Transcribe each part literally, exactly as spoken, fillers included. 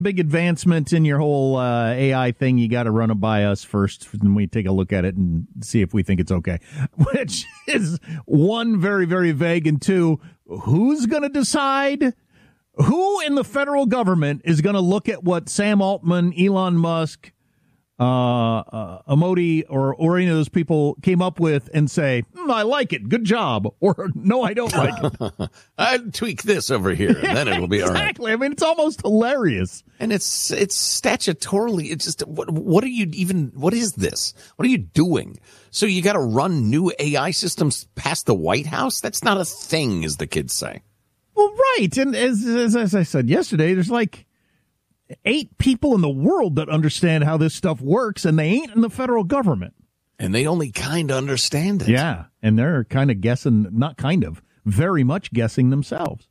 big advancement in your whole uh, A I thing, you got to run it by us first, and we take a look at it and see if we think it's okay. Which is, one, very, very vague, and two, who's going to decide? Who in the federal government is going to look at what Sam Altman, Elon Musk, uh, uh, Amodi, or, or any of those people came up with and say, mm, I like it, good job, or no, I don't like it. I'd tweak this over here, and then it'll be exactly. all right. Exactly. I mean, it's almost hilarious. And it's it's statutorily, it's just, what, what are you even, what is this? What are you doing? So you got to run new A I systems past the White House? That's not a thing, as the kids say. Well, right. And as, as, as I said yesterday, there's like eight people in the world that understand how this stuff works, and they ain't in the federal government. And they only kind of understand it. Yeah. And they're kind of guessing, not kind of, very much guessing themselves.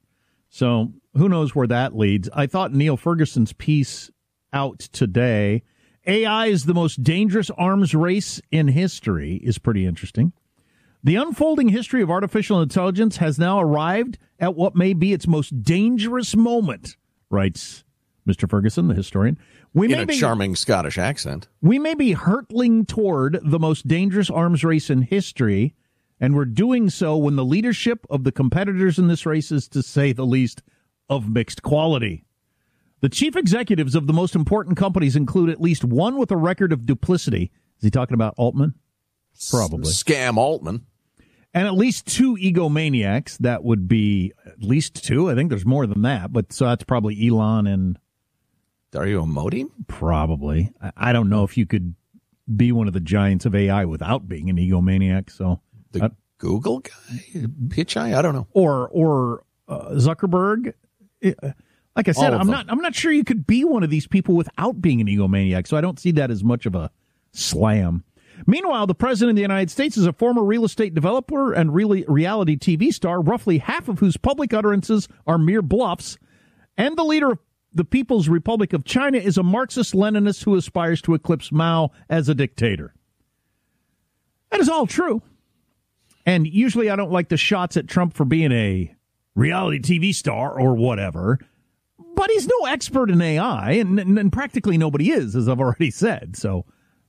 So who knows where that leads. I thought Neil Ferguson's piece out today, A I is the most dangerous arms race in history, is pretty interesting. The unfolding history of artificial intelligence has now arrived at what may be its most dangerous moment, writes Mister Ferguson, the historian. We In may a be, charming Scottish accent. We may be hurtling toward the most dangerous arms race in history, and we're doing so when the leadership of the competitors in this race is, to say the least, of mixed quality. The chief executives of the most important companies include at least one with a record of duplicity. Is he talking about Altman? Probably. S- scam Altman. And at least two egomaniacs. That would be at least two. I think there's more than that, but so that's probably Elon and Dario Amodi? Probably. I, I don't know if you could be one of the giants of A I without being an egomaniac. So the uh, Google guy, Pichai, I don't know, or or uh, Zuckerberg. It, like I said, I'm them. not. I'm not sure you could be one of these people without being an egomaniac. So I don't see that as much of a slam. Meanwhile, the president of the United States is a former real estate developer and really reality T V star, roughly half of whose public utterances are mere bluffs, and the leader of the People's Republic of China is a Marxist-Leninist who aspires to eclipse Mao as a dictator. That is all true. And usually I don't like the shots at Trump for being a reality T V star or whatever, but he's no expert in A I, and, and, and practically nobody is, as I've already said. So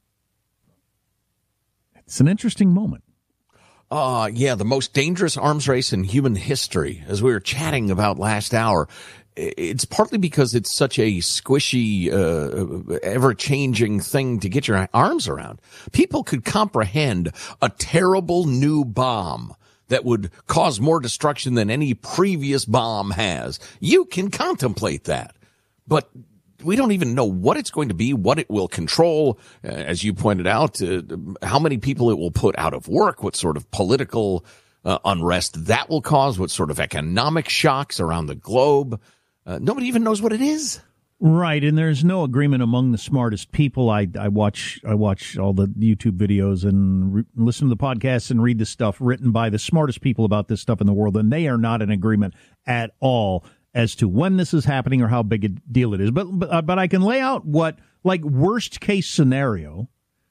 it's an interesting moment. Uh, yeah, the most dangerous arms race in human history, as we were chatting about last hour. It's partly because it's such a squishy, uh, ever-changing thing to get your arms around. People could comprehend a terrible new bomb that would cause more destruction than any previous bomb has. You can contemplate that. But we don't even know what it's going to be, what it will control, uh, as you pointed out, uh, how many people it will put out of work, what sort of political uh, unrest that will cause, what sort of economic shocks around the globe. Uh, nobody even knows what it is. Right, and there's no agreement among the smartest people. I, I watch I watch all the YouTube videos and re- listen to the podcasts and read the stuff written by the smartest people about this stuff in the world, and they are not in agreement at all as to when this is happening or how big a deal it is. But but, uh, but I can lay out what, like, worst case scenario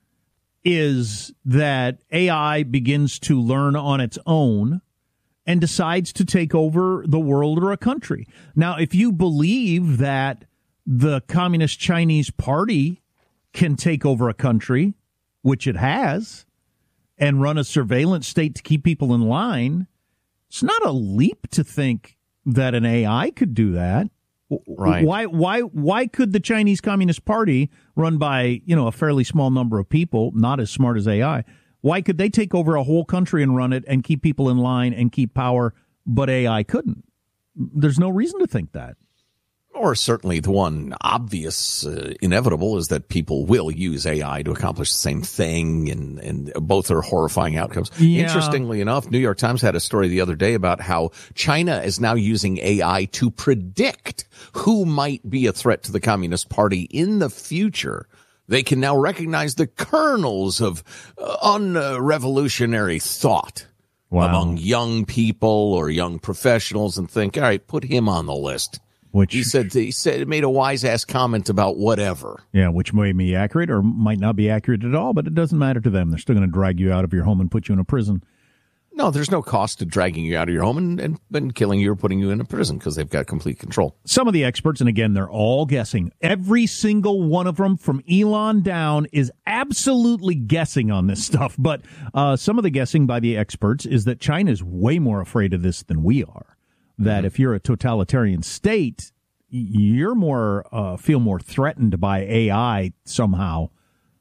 is that A I begins to learn on its own and decides to take over the world or a country. Now, if you believe that the Communist Chinese Party can take over a country, which it has, and run a surveillance state to keep people in line, it's not a leap to think that an A I could do that. Right. Why why why could the Chinese Communist Party, run by, you know, a fairly small number of people, not as smart as A I, why could they take over a whole country and run it and keep people in line and keep power, but A I couldn't? There's no reason to think that. Or certainly the one obvious, uh, inevitable, is that people will use A I to accomplish the same thing, and, and both are horrifying outcomes. Yeah. Interestingly enough, New York Times had a story the other day about how China is now using A I to predict who might be a threat to the Communist Party in the future. They can now recognize the kernels of uh, un-revolutionary thought Wow. among young people or young professionals and think, all right, put him on the list. Which He said he said made a wise ass comment about whatever. Yeah, which may be accurate or might not be accurate at all, but it doesn't matter to them. They're still going to drag you out of your home and put you in a prison. No, there's no cost to dragging you out of your home and, and, and killing you or putting you in a prison because they've got complete control. Some of the experts, and again, they're all guessing. Every single one of them, from Elon down, is absolutely guessing on this stuff. But uh, some of the guessing by the experts is that China is way more afraid of this than we are. That mm-hmm. if you're a totalitarian state, you're more uh, feel more threatened by A I somehow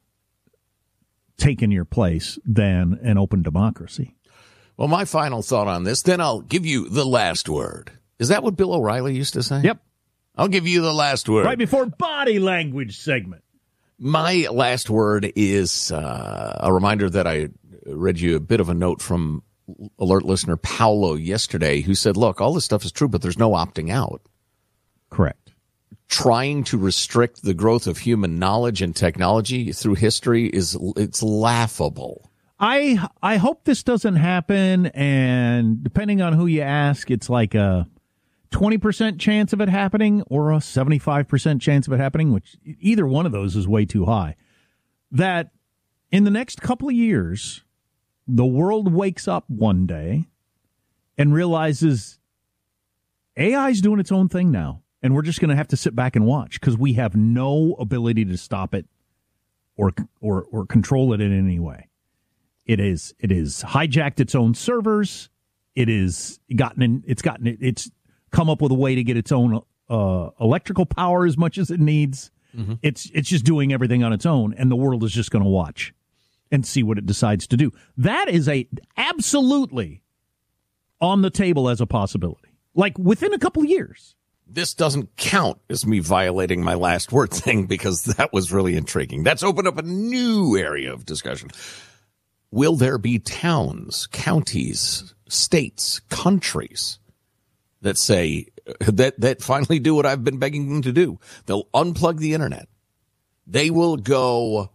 taking your place than an open democracy. Well, my final thought on this, then I'll give you the last word. Is that what Bill O'Reilly used to say? Yep. I'll give you the last word. Right before body language segment. My last word is uh, a reminder that I read you a bit of a note from alert listener Paolo yesterday, who said, look, all this stuff is true, but there's no opting out. Correct. Trying to restrict the growth of human knowledge and technology through history is it's laughable. I I hope this doesn't happen, and depending on who you ask, it's like a twenty percent chance of it happening or a seventy-five percent chance of it happening, which either one of those is way too high. That in the next couple of years, the world wakes up one day and realizes A I is doing its own thing now, and we're just going to have to sit back and watch because we have no ability to stop it or or or control it in any way. It is. It is hijacked its own servers. It is gotten. In, it's gotten. It's come up with a way to get its own uh, electrical power as much as it needs. Mm-hmm. It's. It's just doing everything on its own, and the world is just going to watch and see what it decides to do. That is a absolutely on the table as a possibility. Like within a couple of years. This doesn't count as me violating my last word thing because that was really intriguing. That's opened up a new area of discussion. Will there be towns, counties, states, countries that say that that finally do what I've been begging them to do? They'll unplug the internet. They will go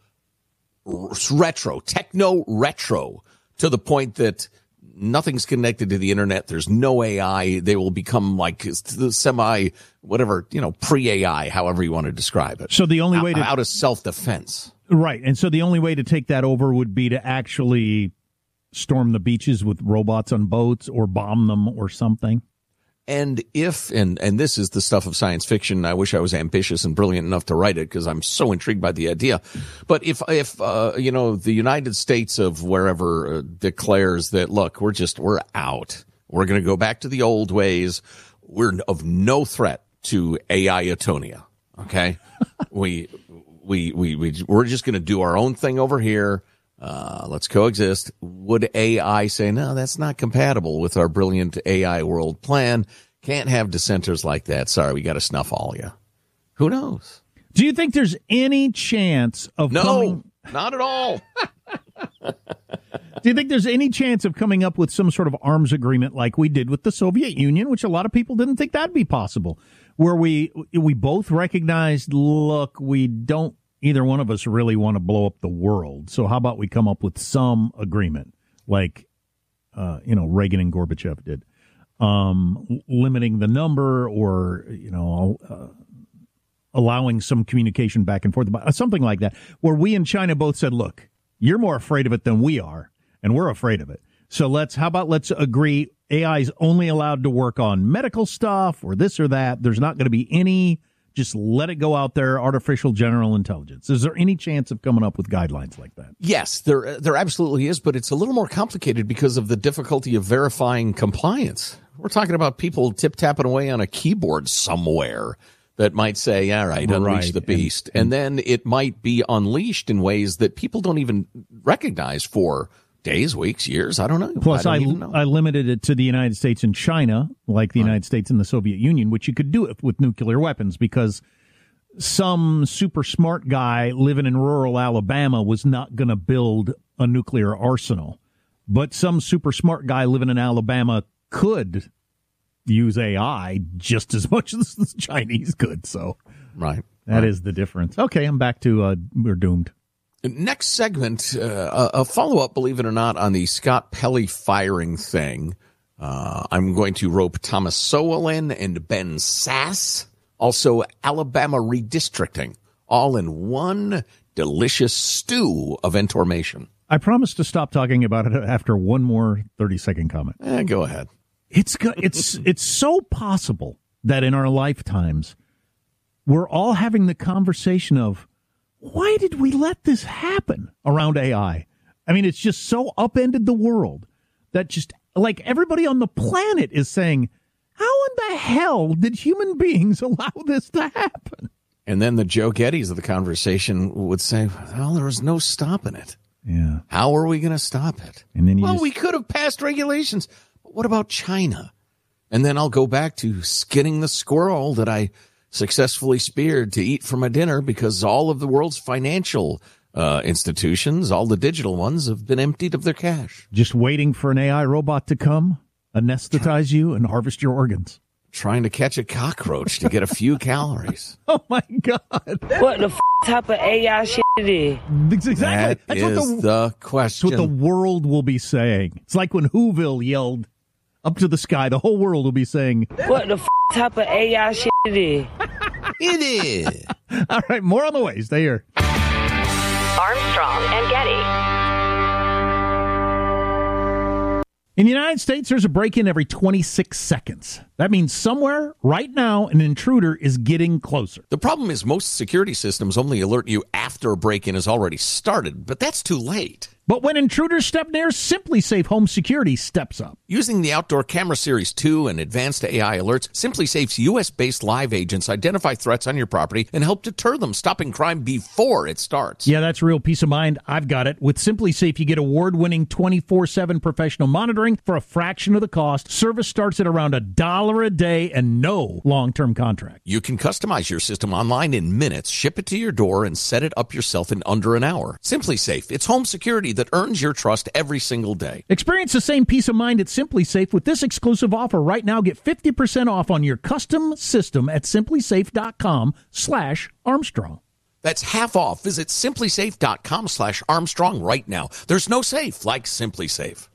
retro, techno retro, to the point that nothing's connected to the internet. There's no A I. They will become like the semi, whatever, you know, pre-A I, however you want to describe it. So the only way to out of self-defense. Right. And so the only way to take that over would be to actually storm the beaches with robots on boats or bomb them or something. And if, and, and this is the stuff of science fiction, I wish I was ambitious and brilliant enough to write it because I'm so intrigued by the idea. But if, if, uh, you know, the United States of wherever uh, declares that, look, we're just, we're out. We're going to go back to the old ways. We're of no threat to A I Atonia. Okay. we, we, we, we, we're just going to do our own thing over here. Uh, let's coexist. Would A I say, no, that's not compatible with our brilliant A I world plan? Can't have dissenters like that. Sorry, we got to snuff all you. Who knows? Do you think there's any chance of no, coming... not at all. Do you think there's any chance of coming up with some sort of arms agreement like we did with the Soviet Union, which a lot of people didn't think that'd be possible, where we we both recognized, look, we don't, either one of us really want to blow up the world. So how about we come up with some agreement like, uh, you know, Reagan and Gorbachev did, um, limiting the number or, you know, uh, allowing some communication back and forth, something like that, where we and China both said, look, you're more afraid of it than we are, and we're afraid of it. So let's, how about let's agree A I is only allowed to work on medical stuff or this or that. There's not going to be any, just let it go out there, artificial general intelligence. Is there any chance of coming up with guidelines like that? Yes, there there absolutely is, but it's a little more complicated because of the difficulty of verifying compliance. We're talking about people tip-tapping away on a keyboard somewhere that might say, all right, unleash right. the beast. And, and, and then it might be unleashed in ways that people don't even recognize for days, weeks, years. I don't know. Plus, I, I, know. I limited it to the United States and China, like the right. United States and the Soviet Union, which you could do it with nuclear weapons because some super smart guy living in rural Alabama was not going to build a nuclear arsenal. But some super smart guy living in Alabama could use A I just as much as the Chinese could. So right. that right. is the difference. Okay, I'm back to uh, we're doomed. Next segment, uh, a follow-up, believe it or not, on the Scott Pelley firing thing. Uh, I'm going to rope Thomas Sowell in and Ben Sasse. Also, Alabama redistricting, all in one delicious stew of information. I promise to stop talking about it after one more thirty-second comment. Eh, go ahead. It's it's it's so possible that in our lifetimes, we're all having the conversation of, why did we let this happen around A I? I mean, it's just so upended the world that just, like, everybody on the planet is saying, how in the hell did human beings allow this to happen? And then the Joe Gettys of the conversation would say, well, there was no stopping it. Yeah. How are we going to stop it? And then you well, just... we could have passed regulations. But what about China? And then I'll go back to skinning the squirrel that I successfully speared to eat for my dinner because all of the world's financial uh, institutions, all the digital ones, have been emptied of their cash. Just waiting for an A I robot to come, anesthetize you, and harvest your organs. Trying to catch a cockroach to get a few calories. Oh, my God. What the f- type of A I shit it is? Exactly. That That's is what the, the question. That's what the world will be saying. It's like when Whoville yelled up to the sky. The whole world will be saying, what the f- type of A I shit it is? It is. All right, more on the way. Stay here. Armstrong and Getty. In the United States, there's a break-in every twenty-six seconds. That means somewhere, right now, an intruder is getting closer. The problem is most security systems only alert you after a break-in has already started, but that's too late. But when intruders step near, SimpliSafe Home Security steps up. Using the Outdoor Camera Series two and advanced A I alerts, SimpliSafe's U S-based live agents identify threats on your property and help deter them, stopping crime before it starts. Yeah, that's real peace of mind. I've got it. With SimpliSafe, you get award-winning twenty-four seven professional monitoring for a fraction of the cost. Service starts at around a dollar a day and no long-term contract. You can customize your system online in minutes, ship it to your door, and set it up yourself in under an hour. SimpliSafe, it's home security that earns your trust every single day. Experience the same peace of mind at SimpliSafe with this exclusive offer right now. Get fifty percent off on your custom system at simplisafe.com slash Armstrong. That's half off. Visit simplisafe.com slash Armstrong right now. There's no safe like SimpliSafe.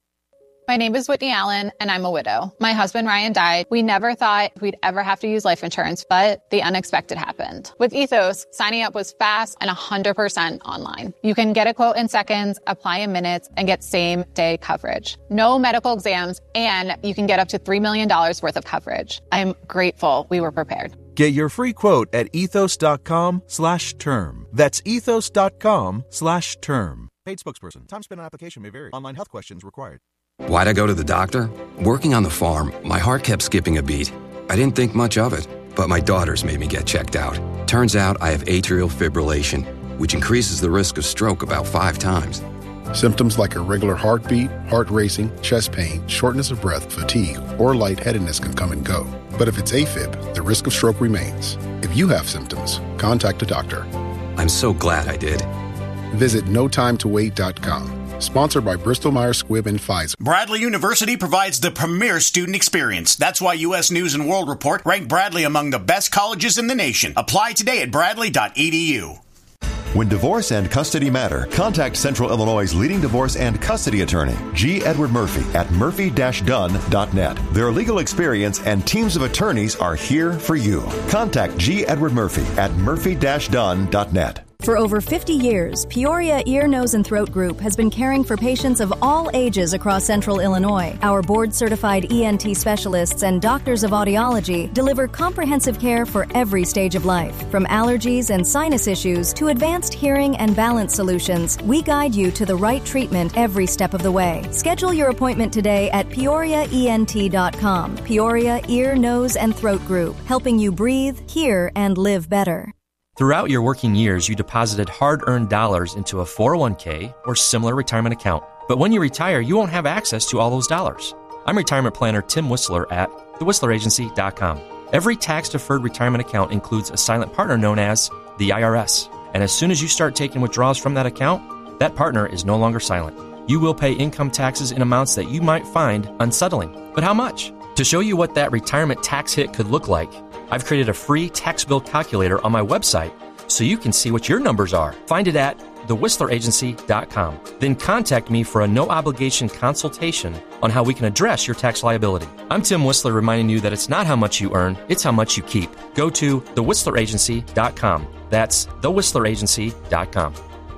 My name is Whitney Allen, and I'm a widow. My husband, Ryan, died. We never thought we'd ever have to use life insurance, but the unexpected happened. With Ethos, signing up was fast and one hundred percent online. You can get a quote in seconds, apply in minutes, and get same-day coverage. No medical exams, and you can get up to three million dollars worth of coverage. I'm grateful we were prepared. Get your free quote at ethos.com slash term. That's ethos.com slash term. Paid spokesperson. Time spent on application may vary. Online health questions required. Why'd I go to the doctor? Working on the farm, my heart kept skipping a beat. I didn't think much of it, but my daughters made me get checked out. Turns out I have atrial fibrillation, which increases the risk of stroke about five times. Symptoms like irregular heartbeat, heart racing, chest pain, shortness of breath, fatigue, or lightheadedness can come and go. But if it's AFib, the risk of stroke remains. If you have symptoms, contact a doctor. I'm so glad I did. Visit no time to wait dot com. Sponsored by Bristol-Myers Squibb and Pfizer. Bradley University provides the premier student experience. That's why U S News and World Report ranked Bradley among the best colleges in the nation. Apply today at bradley dot e d u. When divorce and custody matter, contact Central Illinois' leading divorce and custody attorney, G. Edward Murphy, at murphy dash dunn dot net. Their legal experience and teams of attorneys are here for you. Contact G. Edward Murphy at murphy dash dunn dot net. For over fifty years, Peoria Ear, Nose, and Throat Group has been caring for patients of all ages across Central Illinois. Our board-certified E N T specialists and doctors of audiology deliver comprehensive care for every stage of life. From allergies and sinus issues to advanced hearing and balance solutions, we guide you to the right treatment every step of the way. Schedule your appointment today at peoria e n t dot com. Peoria Ear, Nose, and Throat Group, helping you breathe, hear, and live better. Throughout your working years, you deposited hard-earned dollars into a four oh one k or similar retirement account. But when you retire, you won't have access to all those dollars. I'm retirement planner Tim Whistler at the whistler agency dot com. Every tax-deferred retirement account includes a silent partner known as the I R S. And as soon as you start taking withdrawals from that account, that partner is no longer silent. You will pay income taxes in amounts that you might find unsettling. But how much? To show you what that retirement tax hit could look like, I've created a free tax bill calculator on my website so you can see what your numbers are. Find it at the whistler agency dot com. Then contact me for a no-obligation consultation on how we can address your tax liability. I'm Tim Whistler reminding you that it's not how much you earn, it's how much you keep. Go to the whistler agency dot com. That's the whistler agency dot com.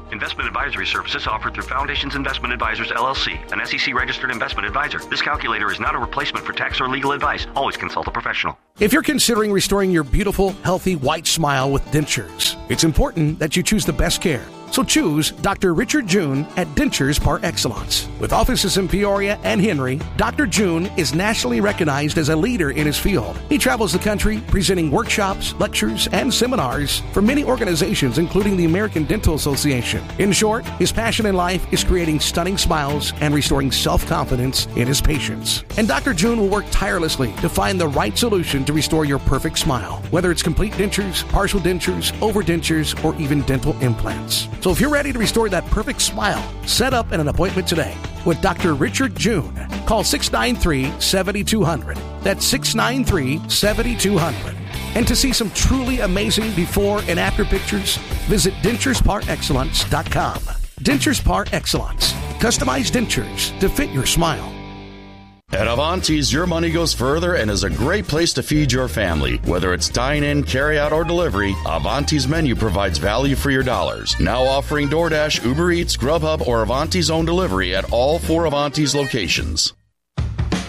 Investment advisory services offered through Foundations Investment Advisors, L L C, an S E C-registered investment advisor. This calculator is not a replacement for tax or legal advice. Always consult a professional. If you're considering restoring your beautiful, healthy, white smile with dentures, it's important that you choose the best care. So choose Doctor Richard June at Dentures Par Excellence. With offices in Peoria and Henry, Doctor June is nationally recognized as a leader in his field. He travels the country presenting workshops, lectures, and seminars for many organizations, including the American Dental Association. In short, his passion in life is creating stunning smiles and restoring self-confidence in his patients. And Doctor June will work tirelessly to find the right solution to restore your perfect smile, whether it's complete dentures, partial dentures, overdentures, or even dental implants. So if you're ready to restore that perfect smile, set up an appointment today with Doctor Richard June. Call six nine three, seven two zero zero. That's six nine three, seven two zero zero. And to see some truly amazing before and after pictures, visit dentures par excellence dot com. Dentures Par Excellence. Customized dentures to fit your smile. At Avanti's, your money goes further and is a great place to feed your family. Whether it's dine-in, carry-out, or delivery, Avanti's menu provides value for your dollars. Now offering DoorDash, Uber Eats, Grubhub, or Avanti's own delivery at all four Avanti's locations.